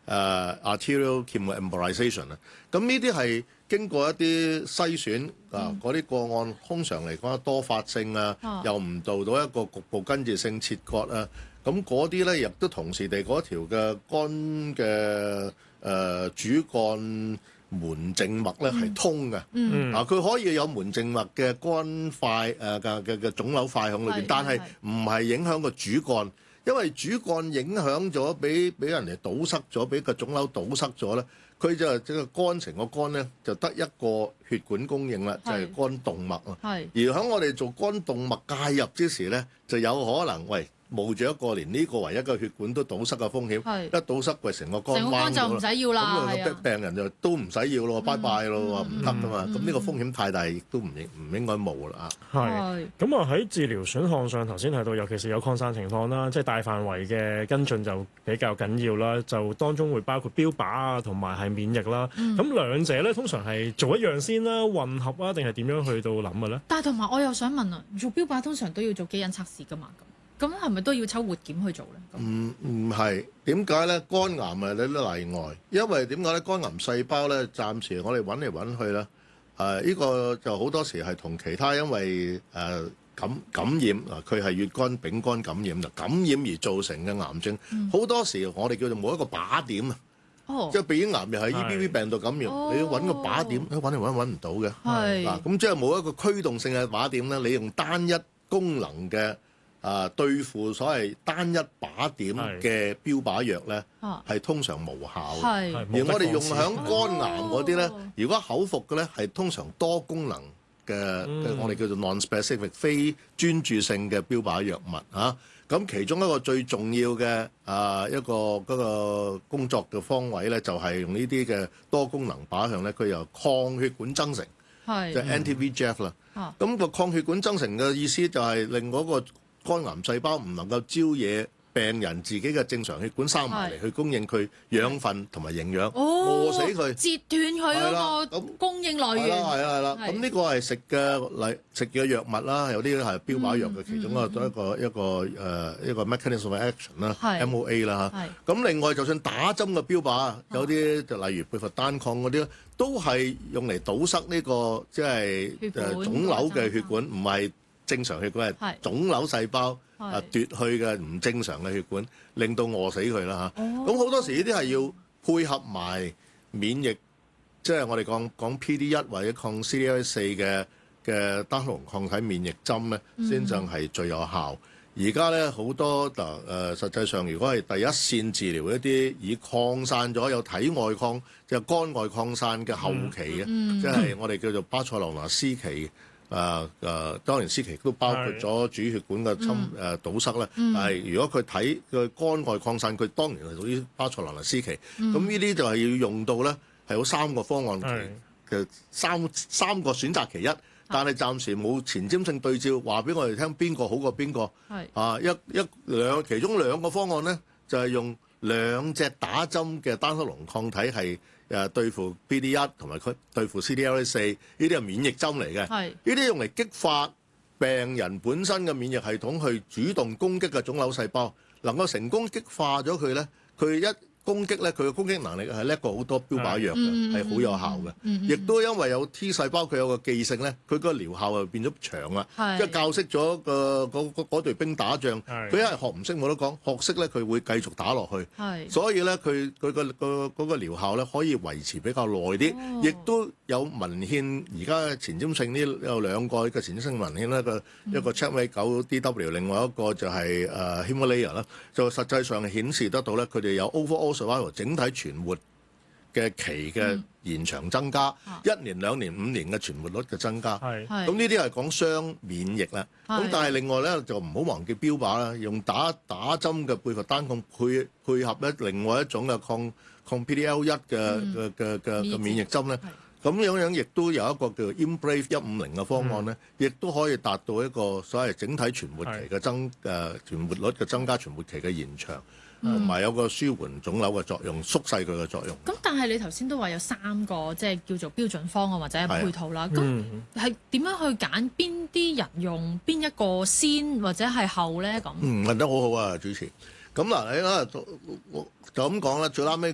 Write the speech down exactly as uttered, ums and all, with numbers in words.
誒 arterial chemoembolization 啊。咁呢啲係經過一啲篩選啊，嗰啲個案通常嚟講多發性啊，又唔到到一個局部根治性切割啊。咁嗰啲咧亦都同時地嗰條嘅肝嘅誒主幹門靜脈咧係通嘅， 嗯、 啊佢可以有門靜脈嘅肝塊誒嘅嘅嘅腫瘤塊喺裏邊，但係唔係影響個主幹，因為主幹影響咗，俾俾人哋堵塞咗，俾個腫瘤堵塞咗咧，佢就即係肝成個肝咧就得一個血管供應啦，就係、是、肝動脈啊。而喺我哋做肝動脈介入之時咧，就有可能喂。冒住一個連呢個唯一嘅血管都堵塞嘅風險，一堵塞佢成個肝彎就唔使要啦。 咁啊，病人就都唔使要咯，拜拜咯，唔得噶嘛。咁呢個風險太大，亦都唔應唔應該冒啦。 係咁啊！喺治療損項上，頭先提到，尤其是有擴散情況啦，即係大範圍嘅跟進就比較緊要啦。就當中會包括標靶啊，同埋係免疫啦。咁、嗯、兩者咧，通常係做一樣先啦，混合啊，定係點樣去到諗嘅咧？ 但係同埋我又想問啊，做標靶通常都要做基因測試噶嘛？咁係咪都要抽活檢去做咧？ 唔唔係，點解咧？肝癌係有啲例外，因為點解咧？肝癌細胞咧，暫時我哋揾嚟揾去咧，誒、呃、呢、呢個就好多時係同其他因為誒、呃、感感染啊，佢係乙肝丙肝感染就感染而造成嘅癌症。好、嗯、多時我哋叫做冇一個靶點啊， 哦、 即係鼻咽癌又係 E B V 病毒感染，哦、你要揾個靶點，揾嚟揾揾唔到嘅。嗱，咁即係冇一個驅動性嘅靶點咧，你用單一功能嘅。啊，對付所謂單一靶點嘅標靶藥咧，係是通常無效嘅。而我哋用響肝癌嗰啲咧，哦、如果口服嘅咧，係通常多功能嘅，嗯、我哋叫做 non-specific 非專注性嘅標靶藥物嚇。咁、啊、其中一個最重要嘅啊一個嗰、嗰個工作嘅方位咧，就係、是、用呢啲嘅多功能靶向咧，佢由抗血管增成，即係 anti-V E G F 啦。咁個抗血管增成嘅意思就係令嗰個肝癌細胞唔能夠招惹病人自己嘅正常血管生埋嚟，去供應佢養分同埋營養，餓死佢， 截斷佢嗰個供應來源。 係啦係啦，咁呢個係食嘅嚟食嘅藥物啦，有啲係標靶藥嘅其中一個一個一個誒一個 mechanism of action 啦 ，M O A 啦嚇。咁另外就算打針嘅標靶，有啲就例如貝佛單抗嗰啲，都係用嚟堵塞呢個即係誒腫瘤嘅血管，唔係正常血管，係腫瘤細胞啊奪去嘅唔正常嘅血管，令到餓死佢啦嚇。咁好多時呢啲係要配合埋免疫，即係我哋講講 P D 一或者抗 C D L 四嘅嘅單克隆抗體免疫針咧，先至係最有效。而家咧好多嗱誒，實際上如果係第一線治療一啲已擴散咗有體外擴即係肝外擴散嘅後期嘅，嗯、即係我哋叫做巴塞羅那 C 期。誒誒、啊啊，當然 C 期都包括咗主血管嘅侵誒、嗯啊、堵塞啦。嗯、但係如果佢睇佢肝外擴散，佢當然係屬於巴塞羅那 C 期。咁呢啲就係要用到咧，係有三個方案期嘅是三三個選擇其一，但係暫時冇前瞻性對照，話俾我哋聽邊個好過邊個。係啊，一一兩其中兩個方案咧，就係、是、用兩隻打針嘅單克隆抗體係。誒對付 P D 一同埋佢對付 C D L 四呢啲係免疫針嚟嘅，呢啲是用嚟激發病人本身嘅免疫系統去主動攻擊嘅腫瘤細胞，能夠成功激化咗佢咧，佢一攻擊咧，佢嘅攻擊能力係叻過好多標靶藥嘅，係好有效嘅。亦都因為有 T 細胞，佢有個記性咧，佢個療效就變咗長啦。即係教識咗個嗰嗰隊兵打仗，佢一係學唔識冇得講，學識咧佢會繼續打落去。所以咧，佢佢個個嗰個療效咧可以維持比較耐啲，亦都有文獻。而家前瞻性呢有兩個嘅前瞻性文獻咧，個一個 CheckMate 九 D W， 另外一個就係誒 Himalaya 啦，就實際上顯示得到咧，佢哋有 overall survival 整體存活嘅期嘅延長增加，嗯、一年、兩年、五年嘅存活率嘅增加。係，咁呢啲係講雙免疫啦。咁是但係另外咧就唔好忘記標靶啦，用打打針嘅貝佛單抗配配合咧另外一種嘅抗抗 P D L 一嘅嘅嘅嘅嘅免疫針咧。咁樣樣亦都有一個叫 ImBrave 一五零嘅方案咧，亦都、嗯、可以達到一個所謂整體存活期嘅增誒是、呃、存活率嘅增加，存活期嘅延長。同埋有個舒緩腫瘤嘅作用，縮細佢嘅作用。咁但係你頭先都話有三個即係叫做標準方案或者係配套啦。咁係點樣去揀邊啲人用邊一個先或者係後咧？咁嗯， 問得好好啊，主持。咁嗱，你啦就咁講啦，最啱尾